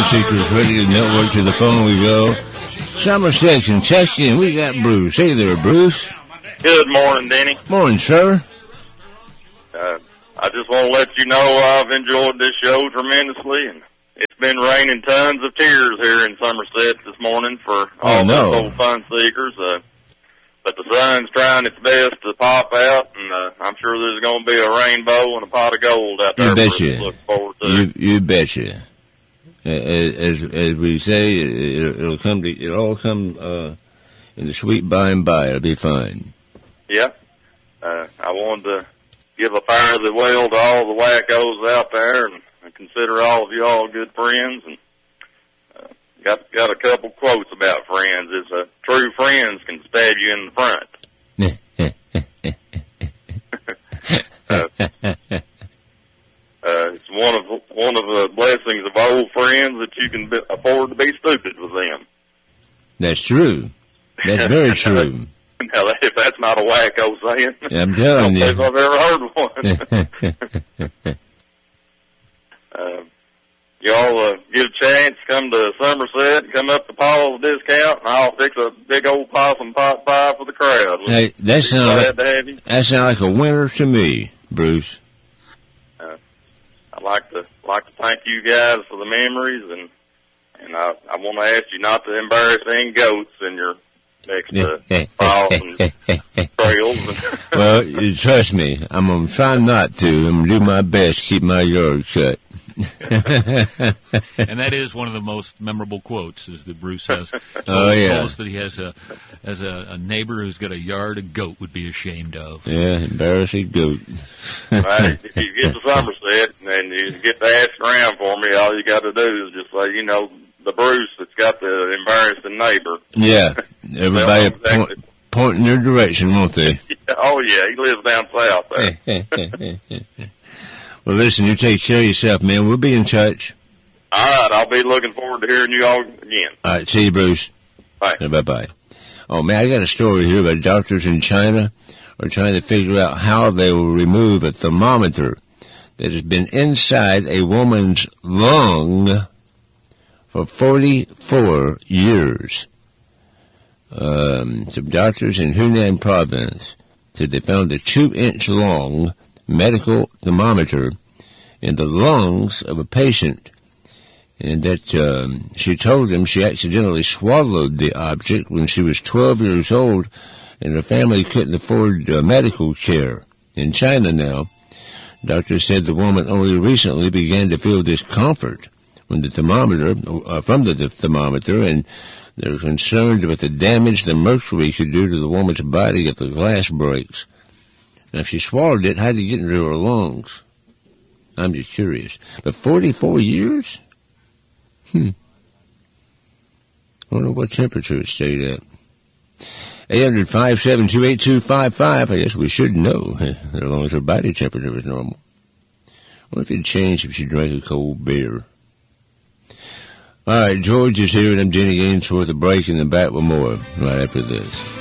Seekers Radio Network. To the phone we go. Somerset, Kentucky, and we got Bruce. Hey there, Bruce. Good morning, Denny. Morning, sir. I just want to let you know I've enjoyed this show tremendously, and it's been raining tons of tears here in Somerset this morning for all those old fun seekers. But the sun's trying its best to pop out, and I'm sure there's going to be a rainbow and a pot of gold out there. You betcha. For us to look forward to. You betcha. As we say, it'll all come in the sweet by and by. It'll be fine. Yeah. I wanted to give a fire of the well to all the wackos out there, and I consider all of you all good friends. And got a couple quotes about friends. It's true friends can stab you in the front. It's one of the blessings of old friends that you can afford to be stupid with them. That's true. That's very true. Now, if that's not a wacko saying, I'm telling you. I don't think I've ever heard one. Y'all get a chance, come to Somerset, come up to Paul's Discount, and I'll fix a big old possum pot pie for the crowd. Hey, that sounds like a winner to me, Bruce. I'd like to thank you guys for the memories, and I want to ask you not to embarrass any goats in your next trials and trails. Well, trust me, I'm going to try not to. I'm going to do my best to keep my yard shut. And that is one of the most memorable quotes, is that Bruce has. Oh, yeah. Quotes that he has a neighbor who's got a yard a goat would be ashamed of. Yeah, embarrassing goat. Right, if you get to Somerset and you get to ask around for me, all you got to do is just say, the Bruce that's got the embarrassing neighbor. Yeah, everybody point in their direction, won't they? Oh, yeah, he lives down south there. Well, listen, you take care of yourself, man. We'll be in touch. All right, I'll be looking forward to hearing you all again. All right, see you, Bruce. Bye. Bye-bye. Oh, man, I got a story here about doctors in China are trying to figure out how they will remove a thermometer that has been inside a woman's lung for 44 years. Some doctors in Hunan province said they found a 2-inch long medical thermometer in the lungs of a patient, and that she told them she accidentally swallowed the object when she was 12 years old, and her family couldn't afford medical care. In China now, doctors said the woman only recently began to feel discomfort from the thermometer, and they're concerned about the damage the mercury could do to the woman's body if the glass breaks. Now, if she swallowed it, how did it get into her lungs? I'm just curious. But 44 years? I wonder what temperature it stayed at. 800-572-8255. I guess we should know, as long as her body temperature is normal. What if it'd change if she drank a cold beer? All right, George is here, and I'm Jenny Gainsworth. A break in the back with more right after this.